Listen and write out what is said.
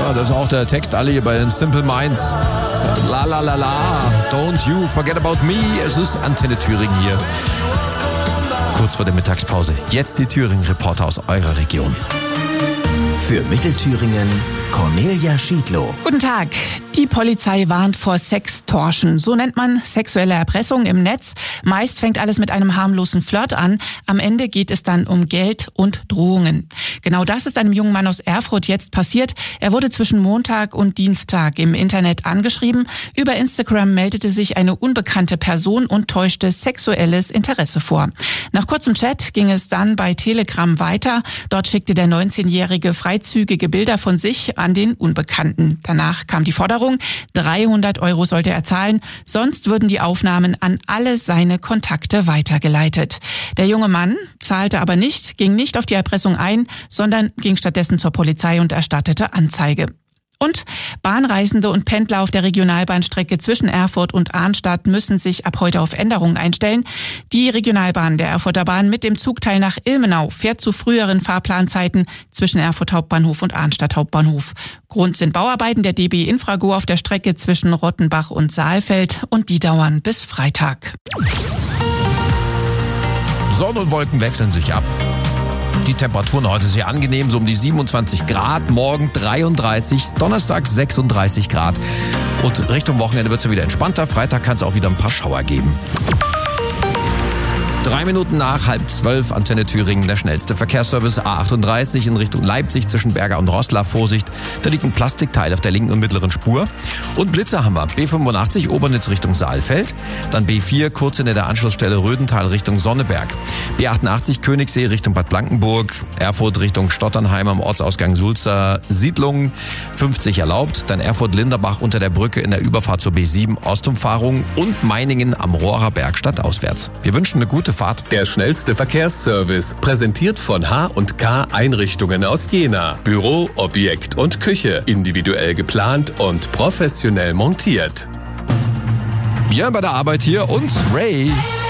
Ja, das ist auch der Text alle hier bei den Simple Minds. La la la la, don't you forget about me. Es ist Antenne Thüringen hier. Kurz vor der Mittagspause. Jetzt die Thüringen-Reporter aus eurer Region. Für Mittelthüringen Cornelia Schiedlow. Guten Tag. Die Polizei warnt vor Sextortion. So nennt man sexuelle Erpressung im Netz. Meist fängt alles mit einem harmlosen Flirt an. Am Ende geht es dann um Geld und Drohungen. Genau das ist einem jungen Mann aus Erfurt jetzt passiert. Er wurde zwischen Montag und Dienstag im Internet angeschrieben. Über Instagram meldete sich eine unbekannte Person und täuschte sexuelles Interesse vor. Nach kurzem Chat ging es dann bei Telegram weiter. Dort schickte der 19-Jährige freizügige Bilder von sich an den Unbekannten. Danach kam die Forderung, 300 € sollte er zahlen, sonst würden die Aufnahmen an alle seine Kontakte weitergeleitet. Der junge Mann zahlte aber nicht, ging nicht auf die Erpressung ein, sondern ging stattdessen zur Polizei und erstattete Anzeige. Und Bahnreisende und Pendler auf der Regionalbahnstrecke zwischen Erfurt und Arnstadt müssen sich ab heute auf Änderungen einstellen. Die Regionalbahn der Erfurter Bahn mit dem Zugteil nach Ilmenau fährt zu früheren Fahrplanzeiten zwischen Erfurt Hauptbahnhof und Arnstadt Hauptbahnhof. Grund sind Bauarbeiten der DB Infrago auf der Strecke zwischen Rottenbach und Saalfeld und die dauern bis Freitag. Sonne und Wolken wechseln sich ab. Die Temperaturen heute sehr angenehm, so um die 27 Grad, morgen 33, Donnerstag 36 Grad. Und Richtung Wochenende wird es wieder entspannter, Freitag kann es auch wieder ein paar Schauer geben. 3 Minuten nach 11:30, Antenne Thüringen, der schnellste Verkehrsservice A38 in Richtung Leipzig zwischen Berger und Roßla. Vorsicht, da liegt ein Plastikteil auf der linken und mittleren Spur. Und Blitzer haben wir. B85 Obernitz Richtung Saalfeld, dann B4 kurz hinter der Anschlussstelle Rödental Richtung Sonneberg. B88 Königssee Richtung Bad Blankenburg, Erfurt Richtung Stotternheim am Ortsausgang Sulzer Siedlungen, 50 erlaubt, dann Erfurt-Linderbach unter der Brücke in der Überfahrt zur B7 Ostumfahrung und Meiningen am Rohrer Berg stadtauswärts. Wir wünschen eine gute Fahrt. Der schnellste Verkehrsservice, präsentiert von H&K Einrichtungen aus Jena. Büro, Objekt und Küche, individuell geplant und professionell montiert. Wir bei der Arbeit hier und Ray.